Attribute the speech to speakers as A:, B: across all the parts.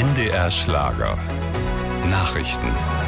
A: NDR Schlager. Nachrichten.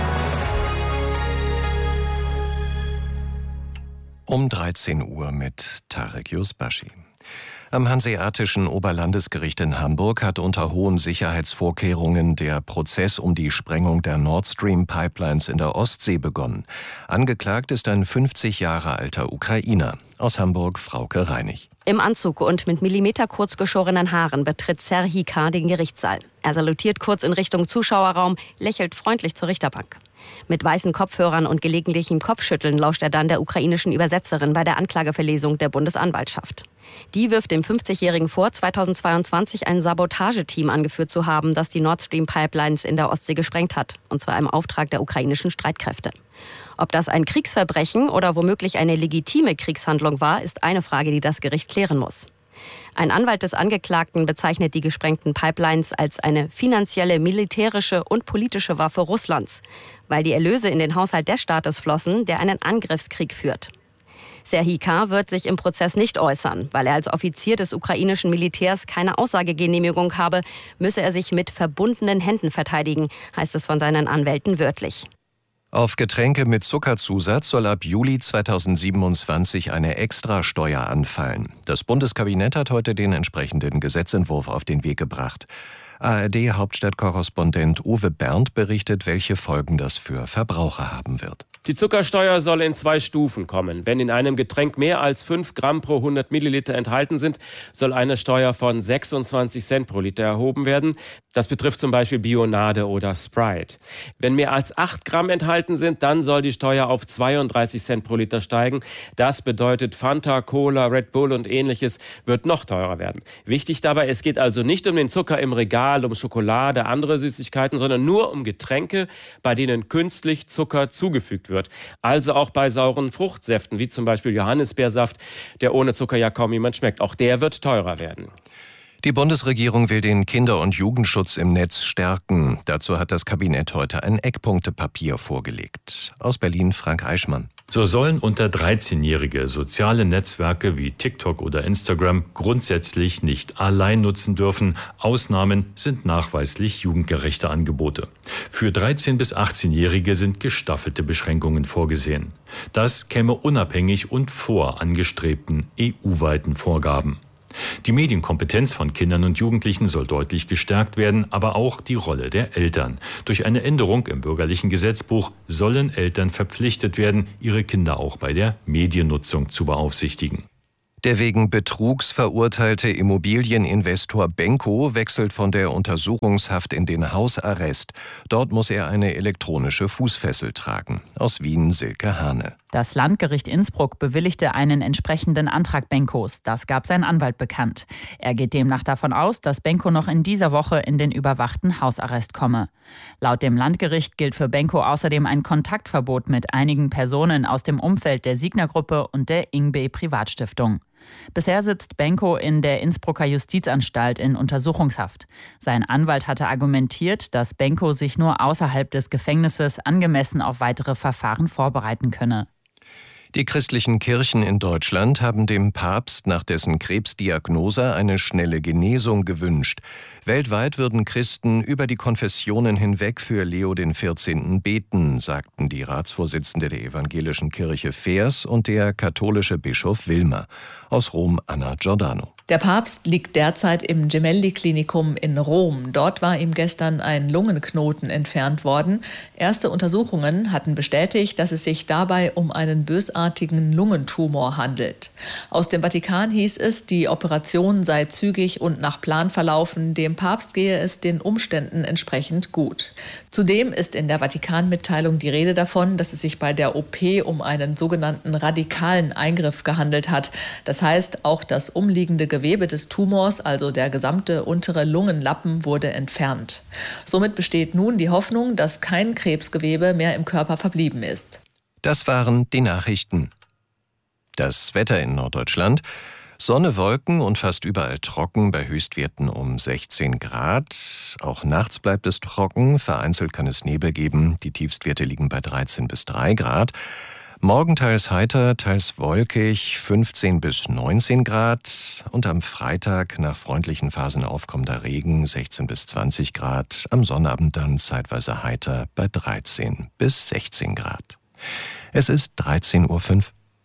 B: Um 13 Uhr mit Tarek Yusbashi. Am Hanseatischen Oberlandesgericht in Hamburg hat unter hohen Sicherheitsvorkehrungen der Prozess um die Sprengung der Nord Stream Pipelines in der Ostsee begonnen. Angeklagt ist ein 50 Jahre alter Ukrainer. Aus Hamburg Frauke Reinig.
C: Im Anzug und mit millimeterkurz geschorenen Haaren betritt Serhii K. den Gerichtssaal. Er salutiert kurz in Richtung Zuschauerraum, lächelt freundlich zur Richterbank. Mit weißen Kopfhörern und gelegentlichem Kopfschütteln lauscht er dann der ukrainischen Übersetzerin bei der Anklageverlesung der Bundesanwaltschaft. Die wirft dem 50-Jährigen vor, 2022 ein Sabotageteam angeführt zu haben, das die Nord Stream Pipelines in der Ostsee gesprengt hat, und zwar im Auftrag der ukrainischen Streitkräfte. Ob das ein Kriegsverbrechen oder womöglich eine legitime Kriegshandlung war, ist eine Frage, die das Gericht klären muss. Ein Anwalt des Angeklagten bezeichnet die gesprengten Pipelines als eine finanzielle, militärische und politische Waffe Russlands, weil die Erlöse in den Haushalt des Staates flossen, der einen Angriffskrieg führt. Serhii K. wird sich im Prozess nicht äußern. Weil er als Offizier des ukrainischen Militärs keine Aussagegenehmigung habe, müsse er sich mit verbundenen Händen verteidigen, heißt es von seinen Anwälten wörtlich.
B: Auf Getränke mit Zuckerzusatz soll ab Juli 2027 eine Extrasteuer anfallen. Das Bundeskabinett hat heute den entsprechenden Gesetzentwurf auf den Weg gebracht. ARD-Hauptstadtkorrespondent Uwe Berndt berichtet, welche Folgen das für Verbraucher haben wird.
D: Die Zuckersteuer soll in 2 Stufen kommen. Wenn in einem Getränk mehr als 5 Gramm pro 100 Milliliter enthalten sind, soll eine Steuer von 26 Cent pro Liter erhoben werden. Das betrifft zum Beispiel Bionade oder Sprite. Wenn mehr als 8 Gramm enthalten sind, dann soll die Steuer auf 32 Cent pro Liter steigen. Das bedeutet, Fanta, Cola, Red Bull und Ähnliches wird noch teurer werden. Wichtig dabei, es geht also nicht um den Zucker im Regal, um Schokolade, andere Süßigkeiten, sondern nur um Getränke, bei denen künstlich Zucker zugefügt wird. Also auch bei sauren Fruchtsäften, wie zum Beispiel Johannisbeersaft, der ohne Zucker ja kaum jemand schmeckt. Auch der wird teurer werden.
B: Die Bundesregierung will den Kinder- und Jugendschutz im Netz stärken. Dazu hat das Kabinett heute ein Eckpunktepapier vorgelegt. Aus Berlin Frank Eichmann.
E: So sollen unter 13-Jährige soziale Netzwerke wie TikTok oder Instagram grundsätzlich nicht allein nutzen dürfen. Ausnahmen sind nachweislich jugendgerechte Angebote. Für 13- bis 18-Jährige sind gestaffelte Beschränkungen vorgesehen. Das käme unabhängig und vor angestrebten EU-weiten Vorgaben. Die Medienkompetenz von Kindern und Jugendlichen soll deutlich gestärkt werden, aber auch die Rolle der Eltern. Durch eine Änderung im bürgerlichen Gesetzbuch sollen Eltern verpflichtet werden, ihre Kinder auch bei der Mediennutzung zu beaufsichtigen.
B: Der wegen Betrugs verurteilte Immobilieninvestor Benko wechselt von der Untersuchungshaft in den Hausarrest. Dort muss er eine elektronische Fußfessel tragen. Aus Wien Silke Hane.
F: Das Landgericht Innsbruck bewilligte einen entsprechenden Antrag Benkos. Das gab sein Anwalt bekannt. Er geht demnach davon aus, dass Benko noch in dieser Woche in den überwachten Hausarrest komme. Laut dem Landgericht gilt für Benko außerdem ein Kontaktverbot mit einigen Personen aus dem Umfeld der Signa-Gruppe und der Ingbe Privatstiftung. Bisher sitzt Benko in der Innsbrucker Justizanstalt in Untersuchungshaft. Sein Anwalt hatte argumentiert, dass Benko sich nur außerhalb des Gefängnisses angemessen auf weitere Verfahren vorbereiten könne.
B: Die christlichen Kirchen in Deutschland haben dem Papst nach dessen Krebsdiagnose eine schnelle Genesung gewünscht. Weltweit würden Christen über die Konfessionen hinweg für Leo XIV. Beten, sagten die Ratsvorsitzende der Evangelischen Kirche Fehrs und der katholische Bischof Wilmer. Aus Rom Anna Giordano.
G: Der Papst liegt derzeit im Gemelli-Klinikum in Rom. Dort war ihm gestern ein Lungenknoten entfernt worden. Erste Untersuchungen hatten bestätigt, dass es sich dabei um einen bösartigen Lungentumor handelt. Aus dem Vatikan hieß es, die Operation sei zügig und nach Plan verlaufen. Dem Papst gehe es den Umständen entsprechend gut. Zudem ist in der Vatikan-Mitteilung die Rede davon, dass es sich bei der OP um einen sogenannten radikalen Eingriff gehandelt hat. Das heißt, auch das umliegende Gewebe des Tumors, also der gesamte untere Lungenlappen, wurde entfernt. Somit besteht nun die Hoffnung, dass kein Krebsgewebe mehr im Körper verblieben ist.
B: Das waren die Nachrichten. Das Wetter in Norddeutschland. Sonne, Wolken und fast überall trocken, bei Höchstwerten um 16 Grad. Auch nachts bleibt es trocken, vereinzelt kann es Nebel geben. Die Tiefstwerte liegen bei 13 bis 3 Grad. Morgen teils heiter, teils wolkig, 15 bis 19 Grad. Und am Freitag nach freundlichen Phasen aufkommender Regen, 16 bis 20 Grad. Am Sonnabend dann zeitweise heiter bei 13 bis 16 Grad. Es ist 13:05 Uhr.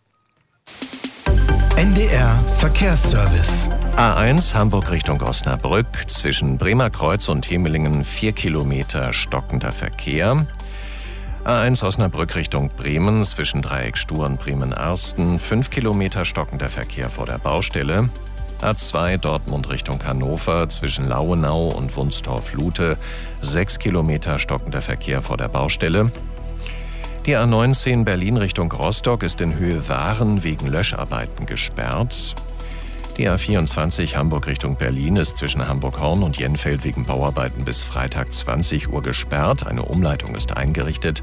H: NDR Verkehrsservice.
B: A1 Hamburg Richtung Osnabrück, zwischen Bremer Kreuz und Hemelingen 4 Kilometer stockender Verkehr. A1 Osnabrück Richtung Bremen, zwischen Dreieck Stur und Bremen-Arsten 5 Kilometer stockender Verkehr vor der Baustelle. A2 Dortmund Richtung Hannover, zwischen Lauenau und Wunstorf-Lute 6 Kilometer stockender Verkehr vor der Baustelle. Die A19 Berlin Richtung Rostock ist in Höhe Waren wegen Löscharbeiten gesperrt. Die A24 Hamburg Richtung Berlin ist zwischen Hamburg-Horn und Jenfeld wegen Bauarbeiten bis Freitag 20 Uhr gesperrt. Eine Umleitung ist eingerichtet.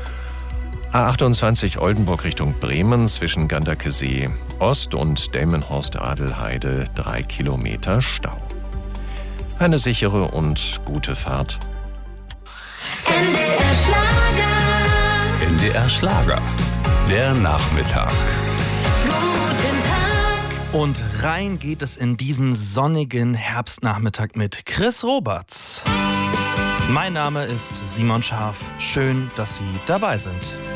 B: A28 Oldenburg Richtung Bremen zwischen Ganderkesee Ost und Delmenhorst-Adelheide 3 Kilometer Stau. Eine sichere und gute Fahrt.
A: NDR Schlager. NDR Schlager. Der Nachmittag.
I: Guten Tag. Und rein geht es in diesen sonnigen Herbstnachmittag mit Chris Roberts. Mein Name ist Simon Scharf. Schön, dass Sie dabei sind.